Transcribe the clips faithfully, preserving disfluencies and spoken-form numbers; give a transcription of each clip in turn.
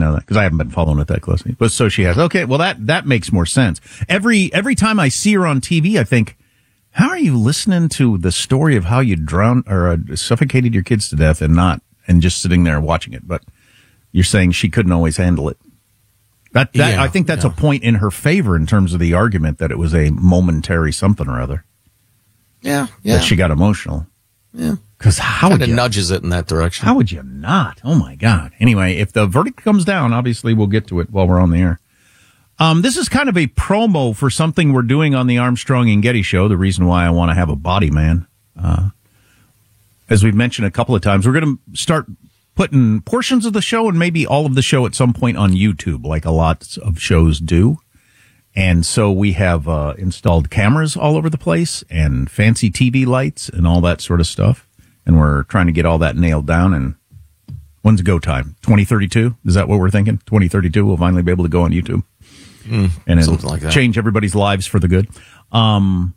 know that because I haven't been following it that closely. But so she has. Okay, well that that makes more sense. Every every time I see her on T V, I think, how are you listening to the story of how you drowned or uh, suffocated your kids to death and not and just sitting there watching it? But you're saying she couldn't always handle it. That, that yeah, I think that's yeah. a point in her favor in terms of the argument that it was a momentary something or other. Yeah, yeah. That she got emotional. Yeah. Because how Kind would of you, nudges it in that direction. how would you not? Oh, my God. Anyway, if the verdict comes down, obviously we'll get to it while we're on the air. Um, this is kind of a promo for something we're doing on the Armstrong and Getty show, the reason why I want to have a body man. Uh, as we've mentioned a couple of times, we're going to start putting portions of the show and maybe all of the show at some point on YouTube, like a lot of shows do. And so we have uh, installed cameras all over the place and fancy T V lights and all that sort of stuff. And we're trying to get all that nailed down. And when's go time? twenty thirty-two? Is that what we're thinking? twenty thirty-two, we'll finally be able to go on YouTube. Mm, and it'll something like that. Change everybody's lives for the good. Um,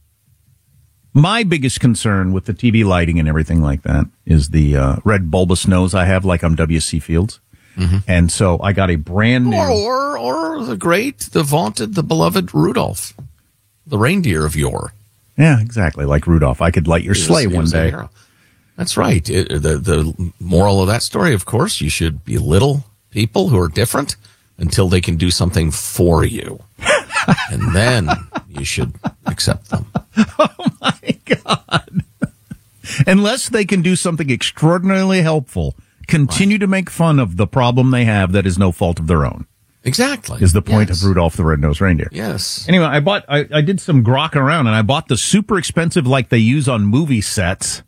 my biggest concern with the T V lighting and everything like that is the uh, red bulbous nose I have, like I'm W C Fields. Mm-hmm. And so I got a brand new... Or, or, or the great, the vaunted, the beloved Rudolph, the reindeer of yore. Yeah, exactly, like Rudolph. I could light your He was- sleigh he one was a day. hero. That's right. It, the, the moral of that story, of course, you should belittle people who are different until they can do something for you. And then you should accept them. Oh, my God. Unless they can do something extraordinarily helpful, continue right. to make fun of the problem they have that is no fault of their own. Exactly. Is the point yes. of Rudolph the Red-Nosed Reindeer. Yes. Anyway, I bought, I, I did some grok around, and I bought the super expensive, like they use on movie sets,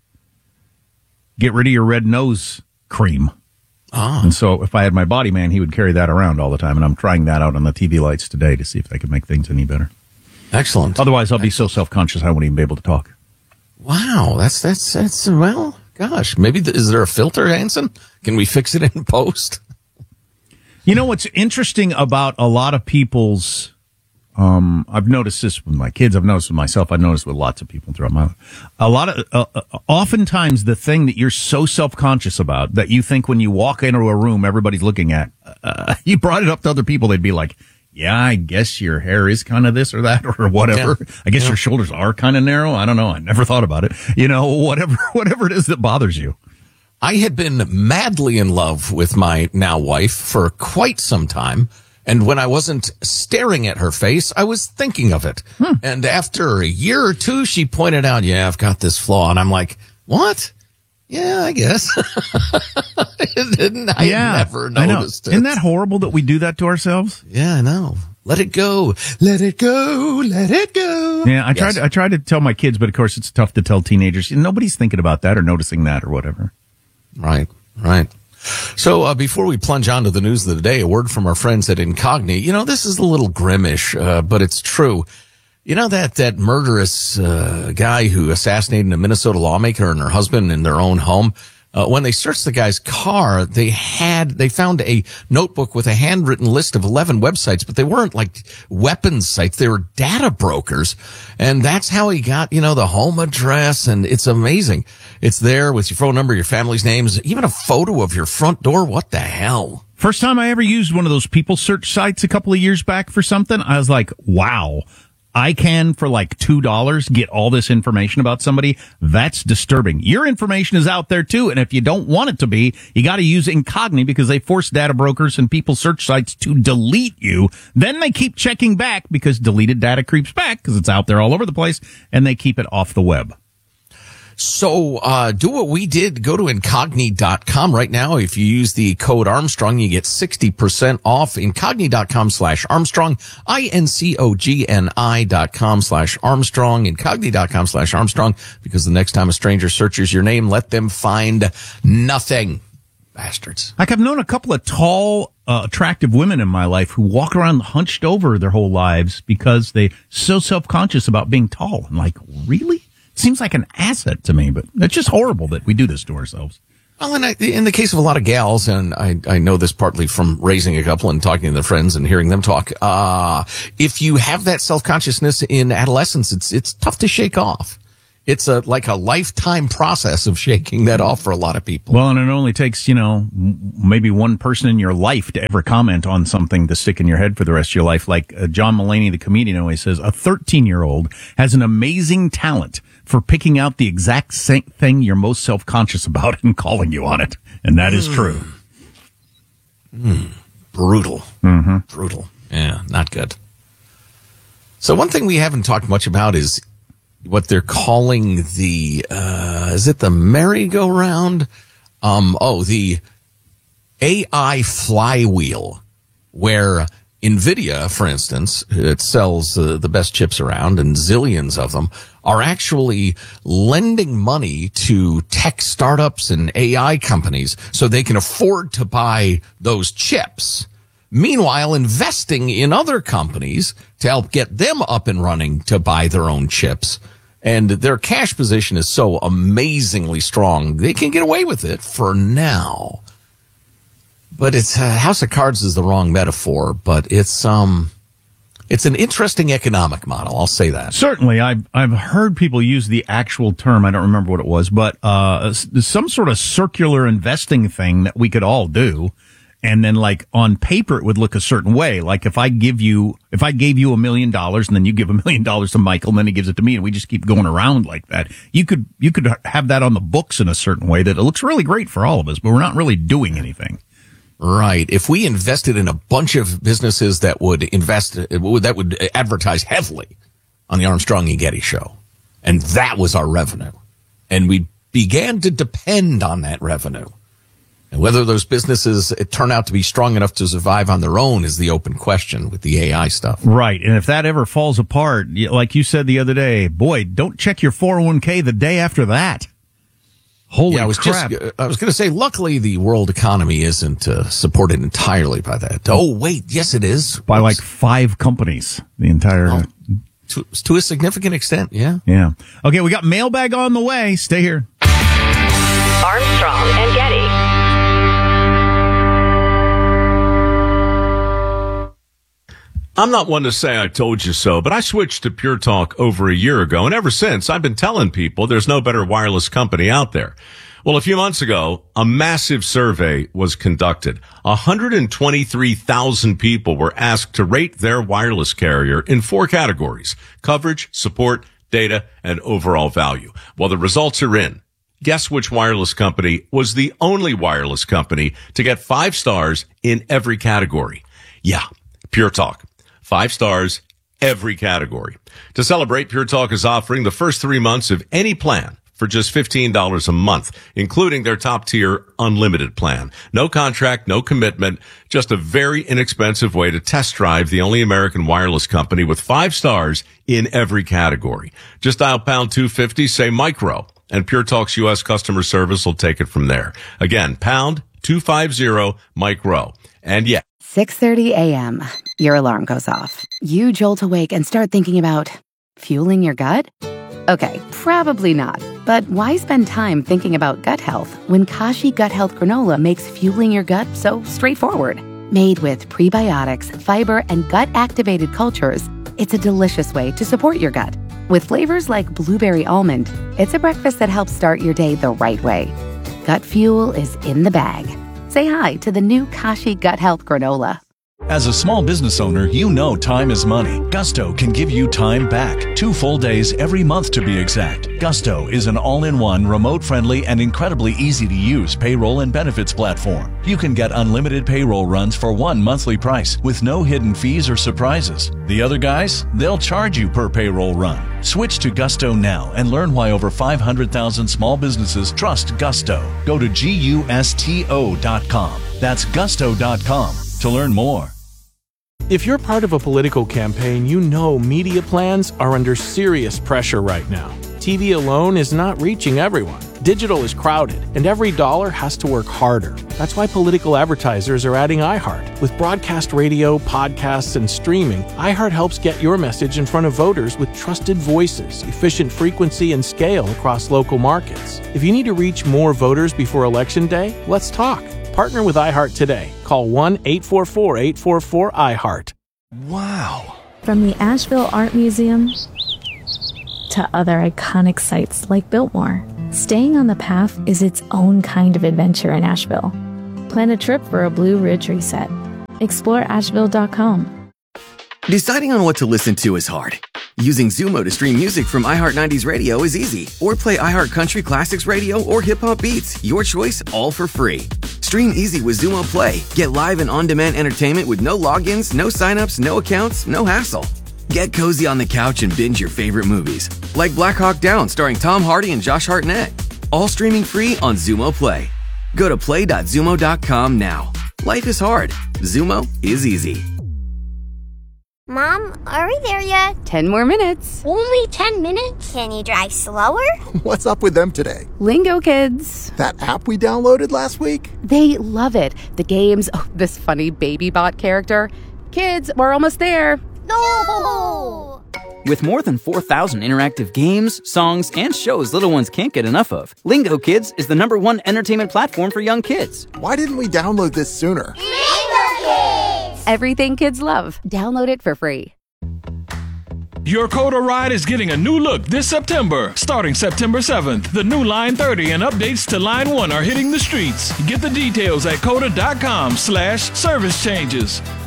get rid of your red nose cream. Ah. And so if I had my body man, he would carry that around all the time, and I'm trying that out on the T V lights today to see if they can make things any better. Excellent. Otherwise, I'll be Excellent. so self-conscious I won't even be able to talk. Wow, that's, that's, that's, well, gosh, maybe, the, is there a filter, Hanson? Can we fix it in post? You know what's interesting about a lot of people's, um, I've noticed this with my kids, I've noticed with myself, I've noticed with lots of people throughout my life. A lot of, uh, uh, oftentimes the thing that you're so self-conscious about that you think when you walk into a room everybody's looking at, uh, you brought it up to other people, they'd be like, yeah, I guess your hair is kind of this or that or whatever. Yeah. I guess yeah. your shoulders are kind of narrow. I don't know. I never thought about it. You know, whatever, whatever it is that bothers you. I had been madly in love with my now wife for quite some time. And when I wasn't staring at her face, I was thinking of it. Hmm. And after a year or two, she pointed out, yeah, I've got this flaw. And I'm like, what? Yeah, I guess. I yeah, never noticed I know. it. Isn't that horrible that we do that to ourselves? Yeah, I know. Let it go. Let it go. Let it go. Yeah, I yes. tried. I tried to tell my kids, but of course it's tough to tell teenagers. Nobody's thinking about that or noticing that or whatever. Right, right. So uh, before we plunge on to the news of the day, a word from our friends at Incogni. You know, this is a little grimmish, uh, but it's true. You know that that murderous uh, guy who assassinated a Minnesota lawmaker and her husband in their own home? Uh, when they searched the guy's car, they had they found a notebook with a handwritten list of eleven websites, but they weren't like weapons sites; they were data brokers, and that's how he got, you know, the home address. And it's amazing. It's there with your phone number, your family's names, even a photo of your front door. What the hell? First time I ever used one of those people search sites a couple of years back for something, I was like, wow. I can, for like two dollars, get all this information about somebody. That's disturbing. Your information is out there, too, and if you don't want it to be, you got to use Incogni because they force data brokers and people search sites to delete you. Then they keep checking back because deleted data creeps back because it's out there all over the place, and they keep it off the web. So, uh, do what we did. Go to Incogni dot com right now. If you use the code Armstrong, you get sixty percent off. Incogni dot com slash Armstrong. I N C O G N I dot com slash Armstrong. Incogni dot com slash Armstrong. Because the next time a stranger searches your name, let them find nothing. Bastards. Like, I've known a couple of tall, uh, attractive women in my life who walk around hunched over their whole lives because they're so self-conscious about being tall. I'm like, really? Seems like an asset to me, but it's just horrible that we do this to ourselves. Well, in, in the case of a lot of gals, and I, I know this partly from raising a couple and talking to their friends and hearing them talk, uh, if you have that self-consciousness in adolescence, it's, it's tough to shake off. It's a like a lifetime process of shaking that off for a lot of people. Well, and it only takes, you know, maybe one person in your life to ever comment on something to stick in your head for the rest of your life. Like uh, John Mulaney, the comedian, always says, a thirteen-year-old has an amazing talent for picking out the exact same thing you're most self-conscious about and calling you on it. And that is true. Mm. Brutal. Mm-hmm. Brutal. Yeah, not good. So one thing we haven't talked much about is what they're calling the, uh, is it the merry-go-round? Um, oh, the A I flywheel, where NVIDIA, for instance, it sells uh, the best chips around and zillions of them, are actually lending money to tech startups and A I companies so they can afford to buy those chips. Meanwhile, investing in other companies to help get them up and running to buy their own chips. And their cash position is so amazingly strong, they can get away with it for now. But it's uh, House of Cards is the wrong metaphor, but it's um, it's an interesting economic model. I'll say that. Certainly, I've I've heard people use the actual term. I don't remember what it was, but uh, some sort of circular investing thing that we could all do. And then, like, on paper, it would look a certain way. Like, if I give you, if I gave you a million dollars and then you give a million dollars to Michael and then he gives it to me and we just keep going around like that, you could, you could have that on the books in a certain way that it looks really great for all of us, but we're not really doing anything. Right. If we invested in a bunch of businesses that would invest, that would advertise heavily on the Armstrong and Getty show, and that was our revenue, and we began to depend on that revenue. And whether those businesses turn out to be strong enough to survive on their own is the open question with the A I stuff. Right. And if that ever falls apart, like you said the other day, boy, don't check your four oh one k the day after that. Holy yeah, I was crap. Just, I was going to say, luckily the world economy isn't uh, supported entirely by that. Oh, wait. Yes, it is. By Oops. like five companies, the entire... Oh, to, to a significant extent, yeah. Yeah. Okay, we got mailbag on the way. Stay here. Armstrong and Getty. I'm not one to say I told you so, but I switched to Pure Talk over a year ago, and ever since, I've been telling people there's no better wireless company out there. Well, a few months ago, a massive survey was conducted. one hundred twenty-three thousand people were asked to rate their wireless carrier in four categories: coverage, support, data, and overall value. Well, the results are in. Guess which wireless company was the only wireless company to get five stars in every category? Yeah, Pure Talk. Five stars, every category. To celebrate, Pure Talk is offering the first three months of any plan for just fifteen dollars a month, including their top-tier unlimited plan. No contract, no commitment, just a very inexpensive way to test drive the only American wireless company with five stars in every category. Just dial pound two fifty, say micro, and Pure Talk's U S customer service will take it from there. Again, pound two fifty, micro. And yeah. six thirty a.m. Your alarm goes off. You jolt awake and start thinking about fueling your gut? Okay, probably not. But why spend time thinking about gut health when Kashi Gut Health Granola makes fueling your gut so straightforward? Made with prebiotics, fiber, and gut-activated cultures, it's a delicious way to support your gut. With flavors like blueberry almond, it's a breakfast that helps start your day the right way. Gut fuel is in the bag. Say hi to the new Kashi Gut Health Granola. As a small business owner, you know time is money. Gusto can give you time back. Two full days every month to be exact. Gusto is an all-in-one, remote-friendly, and incredibly easy-to-use payroll and benefits platform. You can get unlimited payroll runs for one monthly price with no hidden fees or surprises. The other guys, they'll charge you per payroll run. Switch to Gusto now and learn why over five hundred thousand small businesses trust Gusto. Go to gusto dot com. That's gusto dot com to learn more. If you're part of a political campaign, you know media plans are under serious pressure right now. T V alone is not reaching everyone. Digital is crowded, and every dollar has to work harder. That's why political advertisers are adding iHeart. With broadcast radio, podcasts, and streaming, iHeart helps get your message in front of voters with trusted voices, efficient frequency, and scale across local markets. If you need to reach more voters before Election Day, let's talk. Partner with iHeart today. Call one eight four four, eight four four, iHeart. Wow. From the Asheville Art Museum to other iconic sites like Biltmore. Staying on the path is its own kind of adventure in Asheville. Plan a trip for a Blue Ridge reset. Explore asheville dot com. Deciding on what to listen to is hard. Using Zumo to stream music from iHeart nineties Radio is easy. Or play iHeart Country Classics Radio or Hip Hop Beats. Your choice, all for free. Stream easy with Zumo Play. Get live and on-demand entertainment with no logins, no signups, no accounts, no hassle. Get cozy on the couch and binge your favorite movies, like Black Hawk Down starring Tom Hardy and Josh Hartnett. All streaming free on Zumo Play. Go to play dot zumo dot com now. Life is hard. Zumo is easy. Mom, are we there yet? Ten more minutes. Only ten minutes? Can you drive slower? What's up with them today? Lingo Kids. That app we downloaded last week? They love it. The games, oh, this funny baby bot character. Kids, we're almost there. No! With more than four thousand interactive games, songs, and shows little ones can't get enough of, Lingo Kids is the number one entertainment platform for young kids. Why didn't we download this sooner? Lingo Kids! Everything kids love. Download it for free. Your Coda ride is getting a new look this September. Starting September seventh, the new Line thirty and updates to Line one are hitting the streets. Get the details at coda dot com slash service changes.